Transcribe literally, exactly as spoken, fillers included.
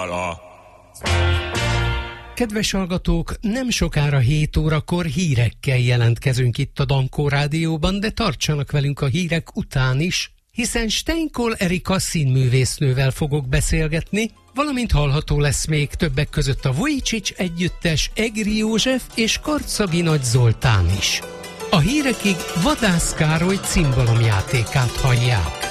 Kedves hallgatók, nem sokára hét órakor hírekkel jelentkezünk itt a Dankó Rádióban, de tartsanak velünk a hírek után is, hiszen Steinkol Erika színművésznővel fogok beszélgetni, valamint hallható lesz még többek között a Vujicic együttes Egri József és Karcagi Nagy Zoltán is. A hírekig Vadász Károly cimbalomjátékát hallják.